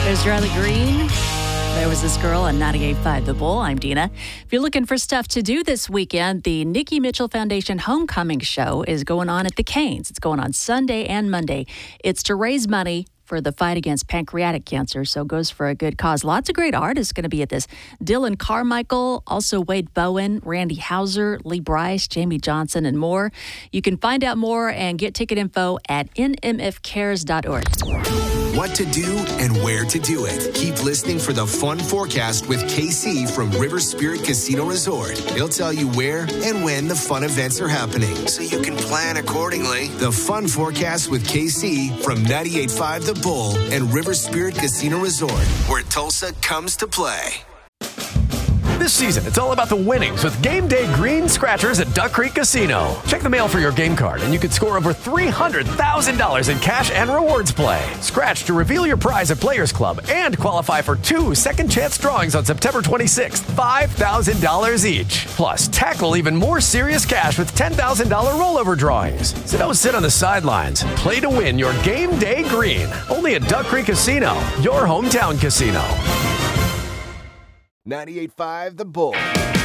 There's Riley Green. There was this girl on 98.5 The Bull. I'm Dina. If you're looking for stuff to do this weekend, the Nikki Mitchell Foundation Homecoming Show is going on at the Canes. It's going on Sunday and Monday. It's to raise money for the fight against pancreatic cancer, so it goes for a good cause. Lots of great artists going to be at this. Dylan Carmichael, also Wade Bowen, Randy Houser, Lee Bryce, Jamie Johnson, and more. You can find out more and get ticket info at nmfcares.org. What to do and where to do it. Keep listening for the Fun Forecast with KC from River Spirit Casino Resort. He'll tell you where and when the fun events are happening, so you can plan accordingly. The Fun Forecast with KC from 98.5 The Bull and River Spirit Casino Resort, where Tulsa comes to play. This season, it's all about the winnings with Game Day Green Scratchers at Duck Creek Casino. Check the mail for your game card, and you could score over $300,000 in cash and rewards play. Scratch to reveal your prize at Players Club and qualify for 2 second-chance drawings on September 26th, $5,000 each. Plus, tackle even more serious cash with $10,000 rollover drawings. So don't sit on the sidelines. Play to win your Game Day Green. Only at Duck Creek Casino, your hometown casino. 98.5 The Bull.